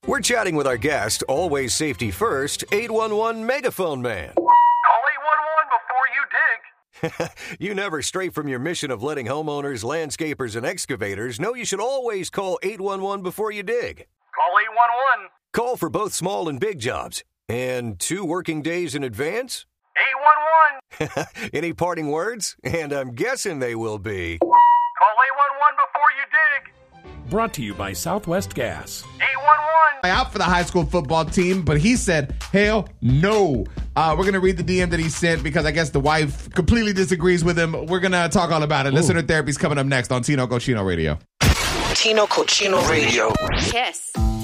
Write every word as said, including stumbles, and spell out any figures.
We're chatting with our guest, always safety first, eight one one Megaphone Man. Call eight one one before you dig. You never stray from your mission of letting homeowners, landscapers, and excavators know you should always call eight one one before you dig. Call eight one one. Call for both small and big jobs. And two working days in advance? eight one one. Any parting words? And I'm guessing they will be... Call eight one one before you dig. Brought to you by Southwest Gas. eight one one. Out for the high school football team, but he said, hell no. Uh, we're going to read the D M that he sent because I guess the wife completely disagrees with him. We're going to talk all about it. Ooh. Listener Therapy's coming up next on Tino Cochino Radio. Tino Cochino Radio. Kiss.